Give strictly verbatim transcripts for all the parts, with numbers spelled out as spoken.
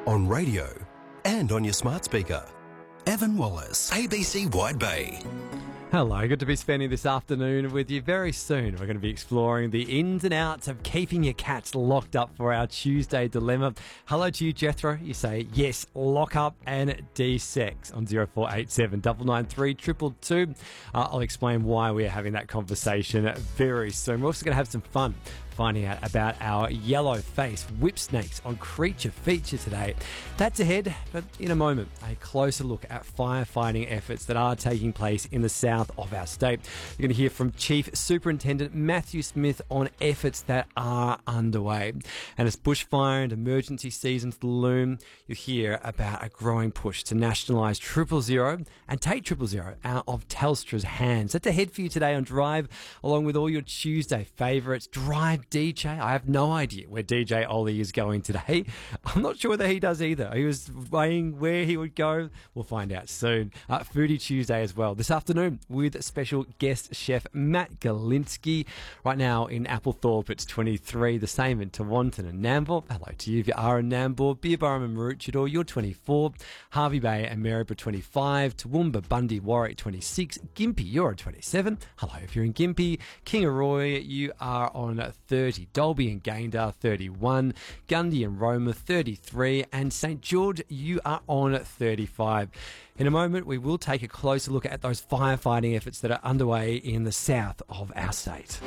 on radio and on your smart speaker. Evan Wallace, A B C Wide Bay. Hello, good to be spending this afternoon with you. Very soon we're going to be exploring the ins and outs of keeping your cats locked up for our Tuesday dilemma. Hello to you, Jethro. You say yes, lock up and de-sex on zero four eight seven nine nine three two two two. Uh, I'll explain why we're having that conversation very soon. We're also going to have some fun finding out about our yellow face whip snakes on Creature Feature today. That's ahead, but in a moment, a closer look at firefighting efforts that are taking place in the south of our state. You're going to hear from Chief Superintendent Matthew Smith on efforts that are underway. And as bushfire and emergency seasons loom, you'll hear about a growing push to nationalise triple zero and take triple zero out of Telstra's hands. That's ahead for you today on Drive, along with all your Tuesday favourites. Drive D J. I have no idea where D J Ollie is going today. I'm not sure whether he does either. He was weighing where he would go. We'll find out soon. Uh, Foodie Tuesday as well this afternoon with special guest chef Matt Galinsky. Right now in Applethorpe it's twenty-three, the same in Tewantin and Nambour. Hello to you if you are in Nambour. Beerburrum and Maroochydore, you're twenty-four. Hervey Bay and Maryborough twenty-five. Toowoomba, Bundy, Warwick twenty-six. Gympie, you're on twenty-seven. Hello if you're in Gympie. Kingaroy, you are on thirty. Dolby and Gayndah, thirty-one. Gundy and Roma, thirty-three. And St George, you are on thirty-five. In a moment, we will take a closer look at those firefighting efforts that are underway in the south of our state.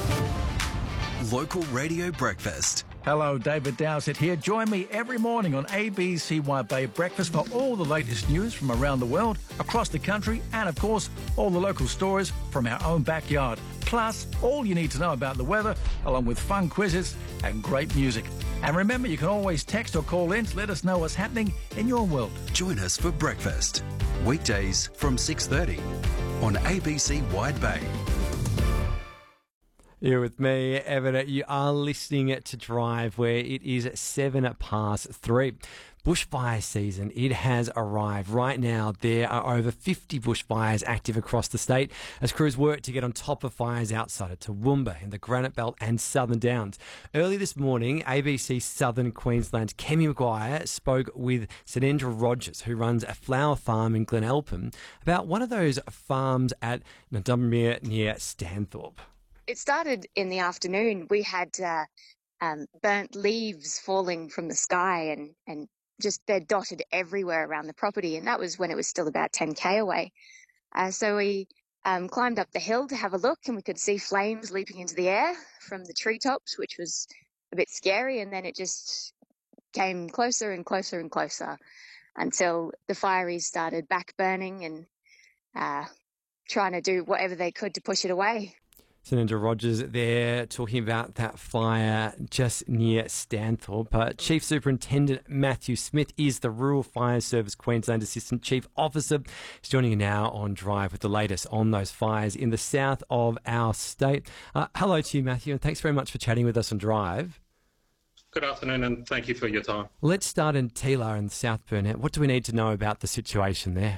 Local Radio Breakfast. Hello, David Dowsett here. Join me every morning on A B C Wide Bay Breakfast for all the latest news from around the world, across the country, and of course, all the local stories from our own backyard. Plus, all you need to know about the weather, along with fun quizzes and great music. And remember, you can always text or call in to let us know what's happening in your world. Join us for breakfast. Weekdays from six thirty on A B C Wide Bay. You're with me, Evan. You are listening to Drive, where it is seven past three. Bushfire season, it has arrived. Right now, there are over fifty bushfires active across the state as crews work to get on top of fires outside of Toowoomba in the Granite Belt and Southern Downs. Early this morning, A B C Southern Queensland's Kemi Maguire spoke with Sinendra Rogers, who runs a flower farm in Glenelpin, about one of those farms at Ndumree near Stanthorpe. It started in the afternoon. We had uh, um, burnt leaves falling from the sky and, and just they're dotted everywhere around the property. And that was when it was still about ten K away. Uh, so we um, climbed up the hill to have a look, and we could see flames leaping into the air from the treetops, which was a bit scary. And then it just came closer and closer and closer until the fireys started back burning and uh, trying to do whatever they could to push it away. Sinendra Rogers there talking about that fire just near Stanthorpe. Uh, Chief Superintendent Matthew Smith is the Rural Fire Service Queensland Assistant Chief Officer. He's joining you now on Drive with the latest on those fires in the south of our state. Uh, hello to you, Matthew, and thanks very much for chatting with us on Drive. Good afternoon, and thank you for your time. Let's start in Teelar in the South Burnett. What do we need to know about the situation there?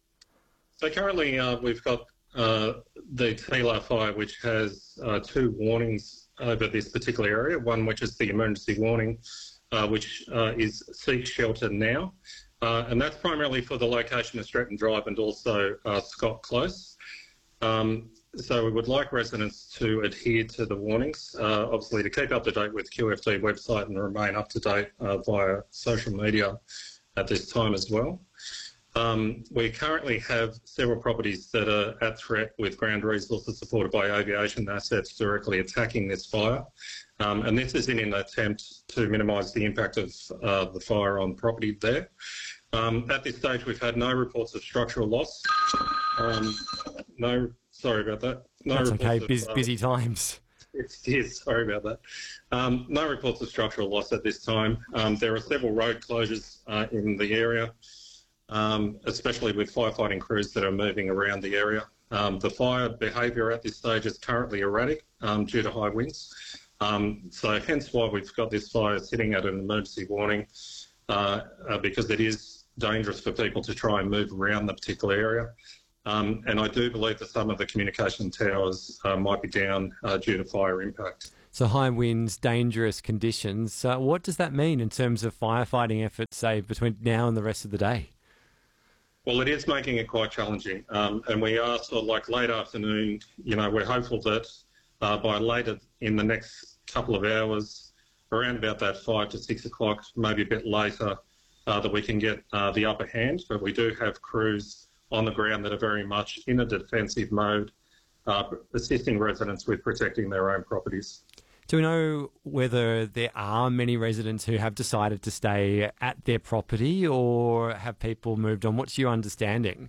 So currently uh, we've got Uh, the Teelar fire, which has uh, two warnings over this particular area. One, which is the emergency warning, uh, which uh, is seek shelter now. Uh, and that's primarily for the location of Stretton Drive and also uh, Scott Close. Um, so we would like residents to adhere to the warnings, uh, obviously to keep up to date with Q F D website and remain up to date uh, via social media at this time as well. Um, we currently have several properties that are at threat with ground resources supported by aviation assets directly attacking this fire. Um, and this is in an attempt to minimise the impact of uh, the fire on property there. Um, at this stage, we've had no reports of structural loss. Um, no, sorry about that. No That's okay, of, busy, uh, busy times. It is, sorry about that. Um, no reports of structural loss at this time. Um, there are several road closures uh, in the area. Um, especially with firefighting crews that are moving around the area. Um, the fire behaviour at this stage is currently erratic um, due to high winds. Um, so hence why we've got this fire sitting at an emergency warning uh, uh, because it is dangerous for people to try and move around the particular area. Um, and I do believe that some of the communication towers uh, might be down uh, due to fire impact. So high winds, dangerous conditions. Uh, what does that mean in terms of firefighting efforts, say, between now and the rest of the day? Well, it is making it quite challenging. Um, and we are sort of like late afternoon, you know, we're hopeful that uh, by later in the next couple of hours, around about that five to six o'clock, maybe a bit later, uh, that we can get uh, the upper hand. But we do have crews on the ground that are very much in a defensive mode, uh, assisting residents with protecting their own properties. Do we know whether there are many residents who have decided to stay at their property, or have people moved on? What's your understanding?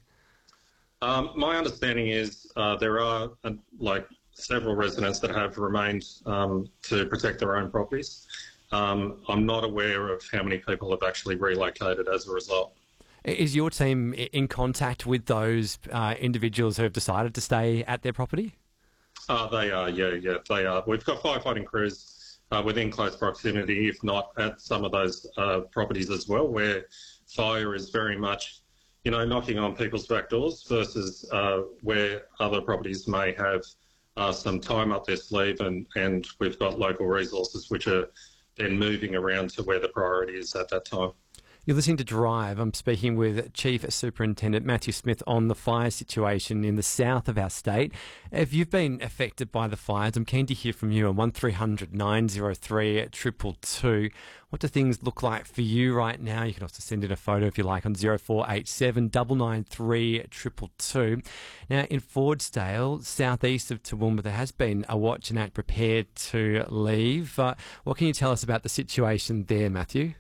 Um, my understanding is uh, there are uh, like several residents that have remained um, to protect their own properties. Um, I'm not aware of how many people have actually relocated as a result. Is your team in contact with those uh, individuals who have decided to stay at their property? Uh, they are, yeah, yeah, they are. We've got firefighting crews uh, within close proximity, if not at some of those uh, properties as well, where fire is very much, you know, knocking on people's back doors versus uh, where other properties may have uh, some time up their sleeve, and, and we've got local resources which are then moving around to where the priority is at that time. You're listening to Drive. I'm speaking with Chief Superintendent Matthew Smith on the fire situation in the south of our state. If you've been affected by the fires, I'm keen to hear from you on one three hundred nine oh three two two two. What do things look like for you right now? You can also send in a photo if you like on zero four eight seven nine nine three two two two. Now, in Fordsdale, southeast of Toowoomba, there has been a watch and act prepared to leave. Uh, what can you tell us about the situation there, Matthew?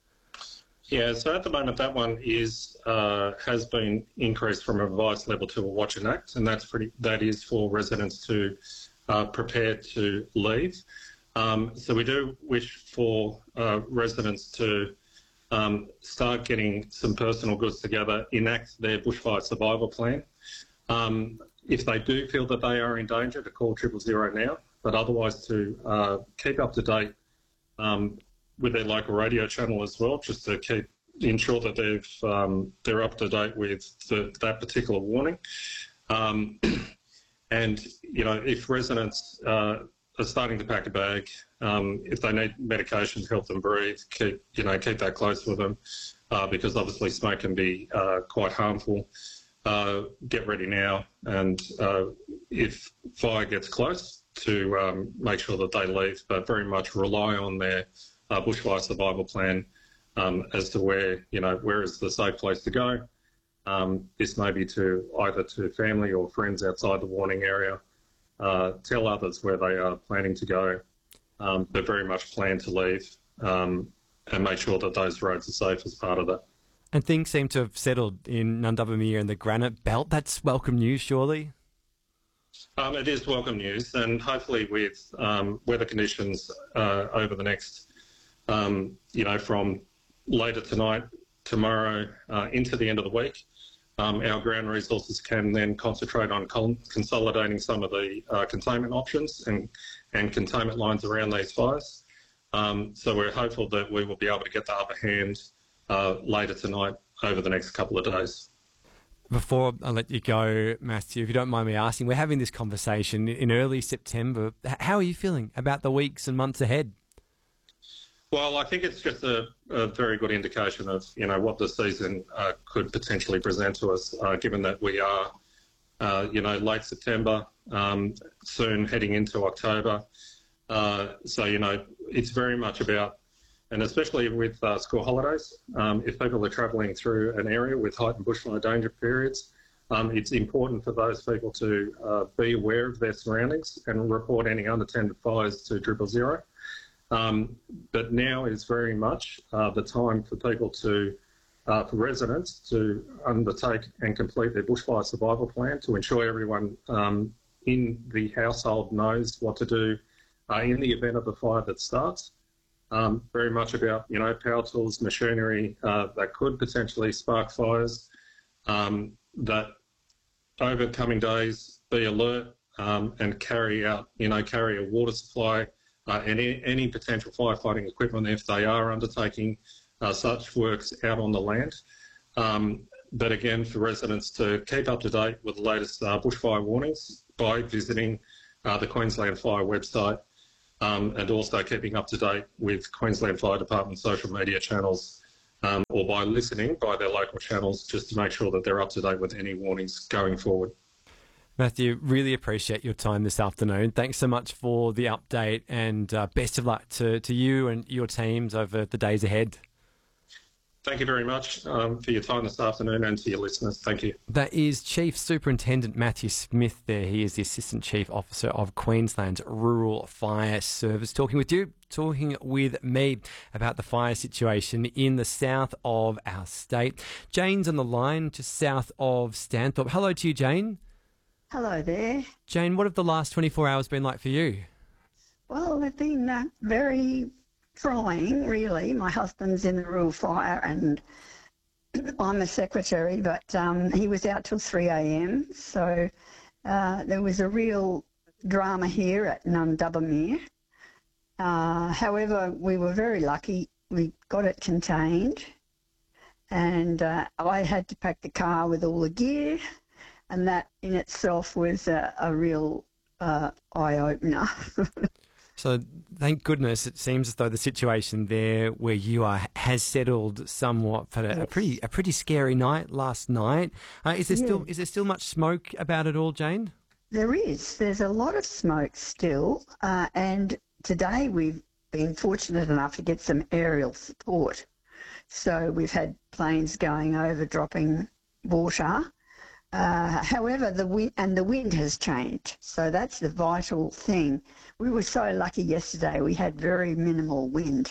Yeah, so at the moment that one is uh, has been increased from a advice level to a watch and act, and that's pretty. That is for residents to uh, prepare to leave. Um, so we do wish for uh, residents to um, start getting some personal goods together, enact their bushfire survival plan. Um, if they do feel that they are in danger, to call triple zero now, but otherwise to uh, keep up to date. Um, with their local radio channel as well, just to keep ensure that they've um, they're up to date with the, that particular warning. Um, and you know, if residents uh, are starting to pack a bag, um, if they need medication to help them breathe, keep you know keep that close with them, uh, because obviously smoke can be uh, quite harmful. Uh, get ready now, and uh, if fire gets close, to um, make sure that they leave, but very much rely on their Uh, bushfire survival plan um, as to where, you know, where is the safe place to go. Um, this may be to either to family or friends outside the warning area. Uh, tell others where they are planning to go, um, but very much plan to leave, um, and make sure that those roads are safe as part of that. And things seem to have settled in Nundubbermere and the Granite Belt. That's welcome news, surely? Um, it is welcome news, and hopefully with um, weather conditions uh, over the next Um, you know, from later tonight, tomorrow, uh, into the end of the week, um, our ground resources can then concentrate on con- consolidating some of the uh, containment options and, and containment lines around these fires. Um, so we're hopeful that we will be able to get the upper hand uh, later tonight over the next couple of days. Before I let you go, Matthew, if you don't mind me asking, we're having this conversation in early September. How are you feeling about the weeks and months ahead? Well, I think it's just a, a very good indication of, you know, what the season uh, could potentially present to us, uh, given that we are, uh, you know, late September, um, soon heading into October. Uh, so, you know, it's very much about, and especially with uh, school holidays, um, if people are travelling through an area with heightened bushfire danger periods, um, it's important for those people to uh, be aware of their surroundings and report any unattended fires to triple zero. Um, but now is very much uh, the time for people to, uh, for residents to undertake and complete their bushfire survival plan to ensure everyone um, in the household knows what to do uh, in the event of a fire that starts. Um, very much about, you know, power tools, machinery uh, that could potentially spark fires, um, that over coming days be alert um, and carry out, you know, carry a water supply, Uh, any, any potential firefighting equipment if they are undertaking uh, such works out on the land. Um, but again, for residents to keep up to date with the latest uh, bushfire warnings by visiting uh, the Queensland Fire website, um, and also keeping up to date with Queensland Fire Department social media channels, um, or by listening by their local channels, just to make sure that they're up to date with any warnings going forward. Matthew, really appreciate your time this afternoon. Thanks so much for the update, and uh, best of luck to, to you and your teams over the days ahead. Thank you very much um, for your time this afternoon, and to your listeners. Thank you. That is Chief Superintendent Matthew Smith there. He is the Assistant Chief Officer of Queensland's Rural Fire Service, talking with you, talking with me about the fire situation in the south of our state. Jane's on the line, just south of Stanthorpe. Hello to you, Jane. Hello there. Jane, what have the last twenty-four hours been like for you? Well, they've been uh, very trying, really. My husband's in the rural fire and I'm a secretary, but um, he was out till three a.m. So uh, there was a real drama here at Nundubbermere. Uh, however, we were very lucky. We got it contained, and uh, I had to pack the car with all the gear, and that in itself was a, a real uh, eye-opener. So thank goodness it seems as though the situation there where you are has settled somewhat for a, Yes. a pretty a pretty scary night last night. Uh, is there Yeah. still is there still much smoke about it all, Jane? There is. There's a lot of smoke still, uh, and today we've been fortunate enough to get some aerial support. So we've had planes going over dropping water. Uh, however, the wind and the wind has changed, so that's the vital thing. We were so lucky yesterday; we had very minimal wind.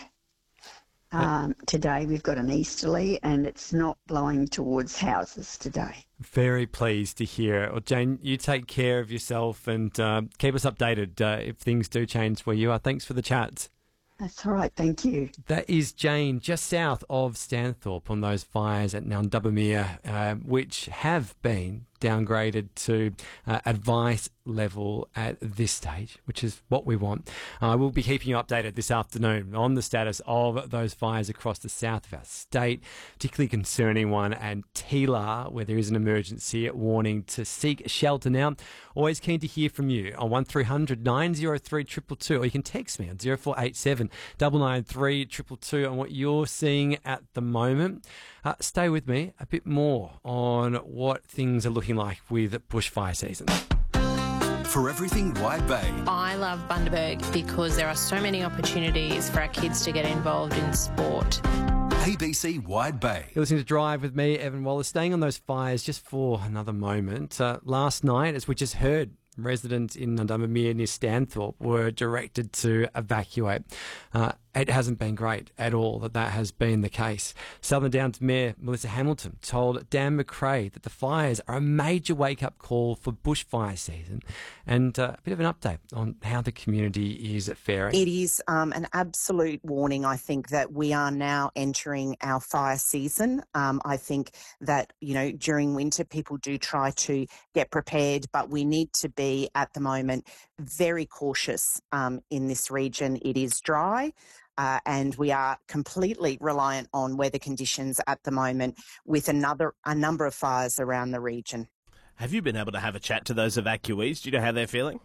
Um, today we've got an easterly, and it's not blowing towards houses today. Very pleased to hear. Well, Jane, you take care of yourself and uh, keep us updated uh, if things do change where you are. Thanks for the chat. That's all right, thank you. That is Jane, just south of Stanthorpe, on those fires at Nundubbermere, uh, which have been downgraded to uh, advice level at this stage, which is what we want. I uh, will be keeping you updated this afternoon on the status of those fires across the south of our state, particularly concerning one at Teelar, where there is an emergency warning to seek shelter now. Always keen to hear from you on one three hundred nine oh three two two two, or you can text me on zero four eight seven nine nine three two two two on what you're seeing at the moment. Uh, stay with me a bit more on what things are looking like with bushfire season. For everything Wide Bay, I love Bundaberg because there are so many opportunities for our kids to get involved in sport. A B C Wide Bay. You're listening to Drive with me, Evan Wallace. Staying on those fires just for another moment. Uh, last night, as we just heard, residents in Nundubbermere near Stanthorpe were directed to evacuate. Uh, it hasn't been great at all that that has been the case. Southern Downs Mayor Melissa Hamilton told Dan McRae that the fires are a major wake-up call for bushfire season, and uh, a bit of an update on how the community is faring. It is um, an absolute warning, I think, that we are now entering our fire season. Um, I think that, you know, during winter people do try to get prepared, but we need to be at the moment very cautious um, in this region. It is dry. Uh, and we are completely reliant on weather conditions at the moment, with another a number of fires around the region. Have you been able to have a chat to those evacuees? Do you know how they're feeling?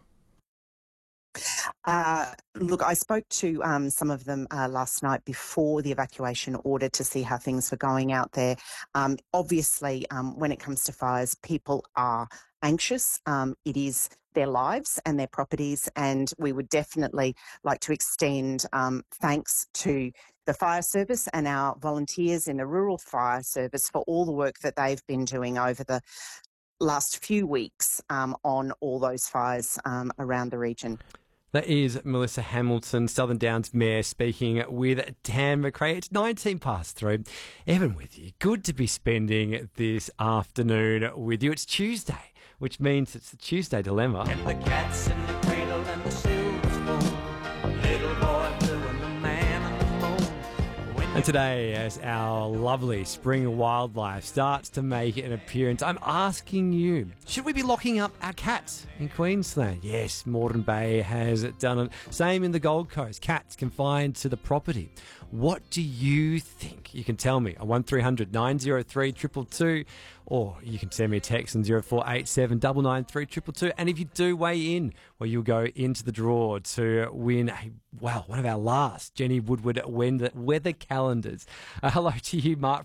Uh, look, I spoke to um, some of them uh, last night before the evacuation order to see how things were going out there. Um, obviously, um, when it comes to fires, people are anxious. Um, it is their lives and their properties, and we would definitely like to extend um, thanks to the fire service and our volunteers in the rural fire service for all the work that they've been doing over the last few weeks um, on all those fires um, around the region. That is Melissa Hamilton, Southern Downs Mayor, speaking with Dan McRae. It's nineteen past three. Evan with you. Good to be spending this afternoon with you. It's Tuesday, which means it's the Tuesday Dilemma. And the cat's in the cradle and the silver spoon. Little boy blue and the man on the moon. When And today, as our lovely spring wildlife starts to make an appearance, I'm asking you, should we be locking up our cats in Queensland? Yes, Moreton Bay has done it. Same in the Gold Coast. Cats confined to the property. What do you think? You can tell me on one three hundred nine oh three two two two, or you can send me a text on zero four eight seven nine nine three two two two. And if you do weigh in, well, you'll go into the draw to win a, wow, one of our last Jenny Woodward weather calendars. Uh, hello to you, Mark